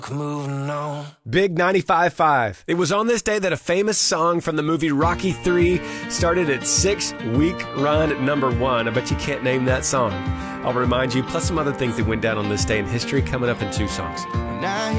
Moving on. Big 95.5. It was on this day that a famous song from the movie Rocky III started its 6-week run at #1. I bet you can't name that song. I'll remind you, plus some other things that went down on this day in history coming up in 2 songs. Now